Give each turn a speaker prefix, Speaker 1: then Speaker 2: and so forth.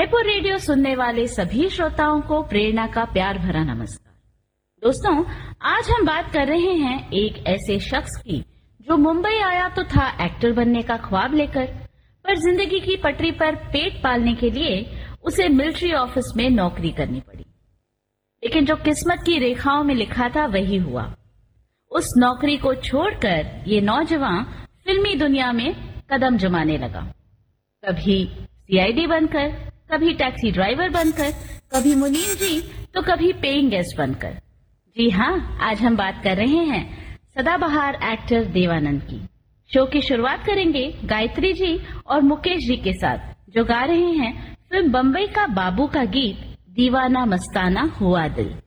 Speaker 1: Jaipur radio सुनने वाले सभी श्रोताओं को प्रेरणा का प्यार भरा नमस्कार। दोस्तों, आज हम बात कर रहे हैं एक ऐसे शख्स की जो मुंबई आया तो था एक्टर बनने का ख्वाब लेकर, पर जिंदगी की पटरी पर पेट पालने के लिए उसे मिलिट्री ऑफिस में नौकरी करनी पड़ी। लेकिन जो किस्मत की रेखाओं में लिखा था वही हुआ। उस नौकरी को छोड़कर ये नौजवान फिल्मी दुनिया में कदम जमाने लगा। कभी सीआईडी बनकर, कभी टैक्सी ड्राइवर बनकर, कभी मुनीम जी तो कभी पेइंग गेस्ट बनकर। जी हाँ, आज हम बात कर रहे हैं सदाबहार एक्टर देवानंद की। शो की शुरुआत करेंगे गायत्री जी और मुकेश जी के साथ, जो गा रहे हैं फिल्म बम्बई का बाबू का गीत दीवाना मस्ताना हुआ दिल।